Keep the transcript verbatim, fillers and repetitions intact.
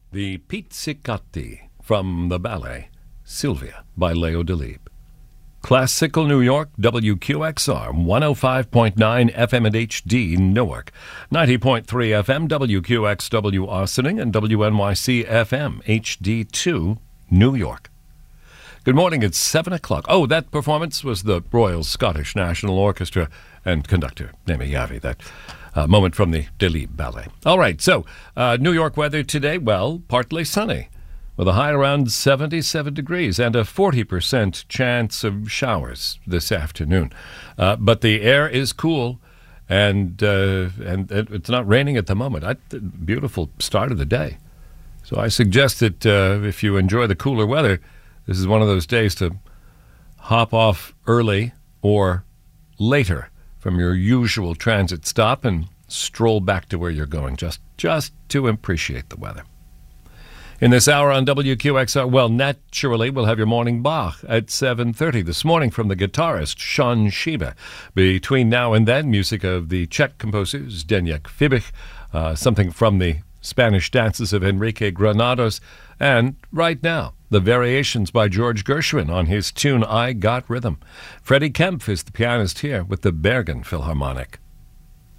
The Pizzicati from the ballet Sylvia by Leo Delibes. Classical New York, W Q X R, one oh five point nine F M and H D Newark, ninety point three F M W Q X W Austining, and W N Y C F M H D two New York. Good morning, it's seven o'clock. Oh, that performance was the Royal Scottish National Orchestra and conductor Naomi Yavi, that uh, moment from the Delibes Ballet. All right, so uh, New York weather today, well, partly sunny, with a high around seventy-seven degrees and a forty percent chance of showers this afternoon. Uh, but the air is cool, and uh, and it's not raining at the moment. I, beautiful start of the day. So I suggest that uh, if you enjoy the cooler weather, this is one of those days to hop off early or later from your usual transit stop and stroll back to where you're going, just, just to appreciate the weather. In this hour on W Q X R, well, naturally, we'll have your morning Bach at seven thirty this morning from the guitarist Sean Shiba. Between now and then, music of the Czech composers Zdeněk Fibich, uh, something from the Spanish dances of Enrique Granados, and right now, the variations by George Gershwin on his tune I Got Rhythm. Freddie Kempf is the pianist here with the Bergen Philharmonic.